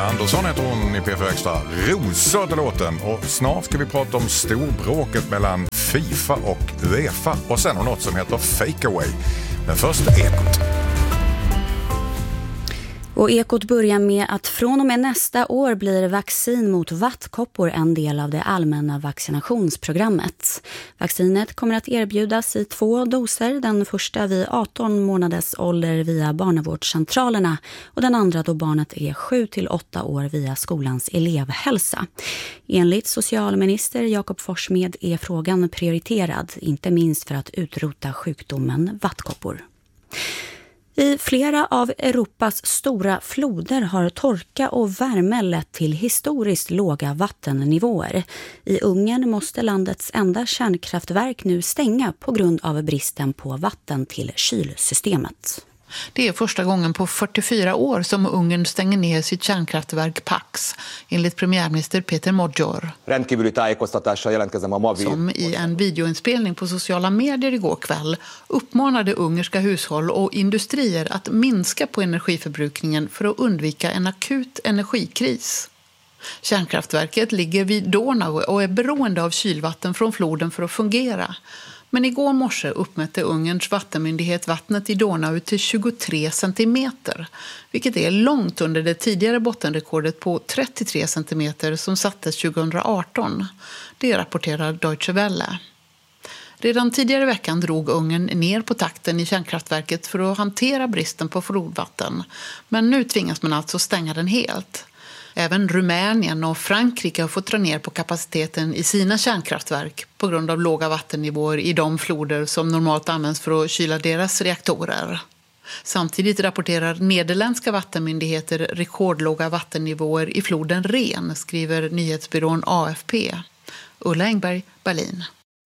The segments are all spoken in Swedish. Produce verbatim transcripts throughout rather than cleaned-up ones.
Gunilla Andersson heter hon i P fyra Extra. Rosa till låten. Och snart ska vi prata om storbråket mellan FIFA och UEFA. Och sen om något som heter Fake Away. Men först Ekot. Och Ekot börjar med att från och med nästa år blir vaccin mot vattkoppor en del av det allmänna vaccinationsprogrammet. Vaccinet kommer att erbjudas i två doser, den första vid arton månaders ålder via barnavårdscentralerna och den andra då barnet är sju till åtta år via skolans elevhälsa. Enligt socialminister Jakob Forssmed är frågan prioriterad, inte minst för att utrota sjukdomen vattkoppor. I flera av Europas stora floder har torka och värme lett till historiskt låga vattennivåer. I Ungern måste landets enda kärnkraftverk nu stänga på grund av bristen på vatten till kylsystemet. Det är första gången på fyrtiofyra år som Ungern stänger ner sitt kärnkraftverk Pax, enligt premiärminister Peter Magyar. Som i en videoinspelning på sociala medier igår kväll uppmanade ungerska hushåll och industrier att minska på energiförbrukningen för att undvika en akut energikris. Kärnkraftverket ligger vid Donau och är beroende av kylvatten från floden för att fungera. Men igår morse uppmätte Ungerns vattenmyndighet vattnet i Donau till tjugotre centimeter, vilket är långt under det tidigare bottenrekordet på trettiotre centimeter som sattes tjugohundraarton. Det rapporterar Deutsche Welle. Redan tidigare veckan drog Ungern ner på takten i kärnkraftverket för att hantera bristen på flodvatten, men nu tvingas man alltså stänga den helt. Även Rumänien och Frankrike har fått dra ner på kapaciteten i sina kärnkraftverk på grund av låga vattennivåer i de floder som normalt används för att kyla deras reaktorer. Samtidigt rapporterar nederländska vattenmyndigheter rekordlåga vattennivåer i floden Ren, skriver nyhetsbyrån A F P. Ulla Engberg, Berlin.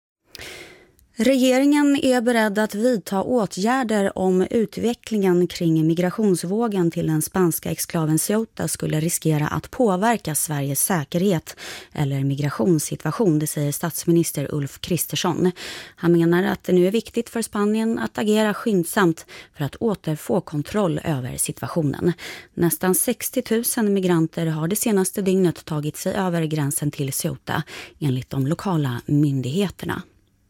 Regeringen är beredd att vidta åtgärder om utvecklingen kring migrationsvågen till den spanska exklaven Ceuta skulle riskera att påverka Sveriges säkerhet eller migrationssituation, det säger statsminister Ulf Kristersson. Han menar att det nu är viktigt för Spanien att agera skyndsamt för att återfå kontroll över situationen. Nästan sextio tusen migranter har det senaste dygnet tagit sig över gränsen till Ceuta enligt de lokala myndigheterna.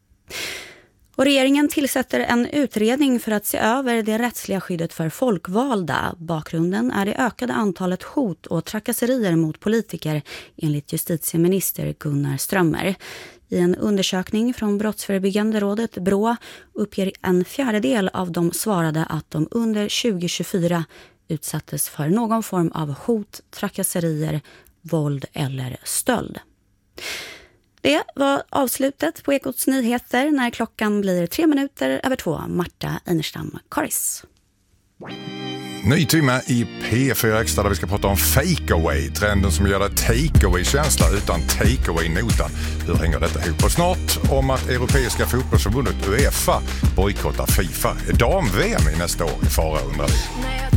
Och regeringen tillsätter en utredning för att se över det rättsliga skyddet för folkvalda. Bakgrunden är det ökade antalet hot och trakasserier mot politiker enligt justitieminister Gunnar Strömmer. I en undersökning från Brottsförebyggande rådet B R Å uppger en fjärdedel av de svarade att de under tjugo tjugofyra utsattes för någon form av hot, trakasserier, våld eller stöld. Det var avslutet på Ekots nyheter när klockan blir tre minuter över två. Marta Einerstam Karis. Ny timme i P fyra Extra där vi ska prata om fake away. Trenden som gör det take-away-känsla utan take-away-notan. Hur hänger detta ihop? Och snart om att Europeiska fotbollsförbundet UEFA bojkottar FIFA. Dam-V M i nästa år i fara undrar vi.